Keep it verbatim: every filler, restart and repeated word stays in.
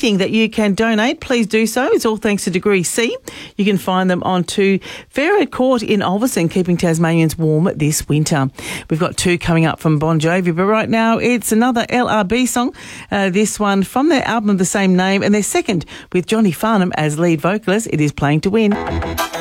anything that you can donate, please do so. It's all thanks to Degree C. You can find them on to Fairhead Court in Ulverstone, keeping Tasmanians warm this winter. We've got two coming up from Bon Jovi, but right now it's another L R B song. Uh, this one from their album of the same name, and their second with Johnny Farnham as lead vocalist. It is Playing to Win.